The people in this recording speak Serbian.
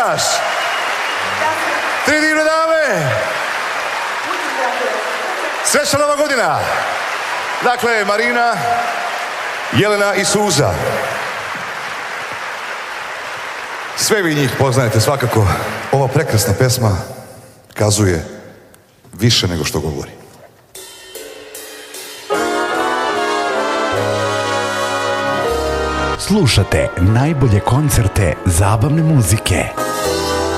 Gracias! Tri divne dame! Srećna Nova godina! Dakle, Marina, Jelena i Suza. Sve vi njih poznajete svakako. Ova prekrasna pesma kazuje više nego što govori. Slušate najbolje koncerte zabavne muzike.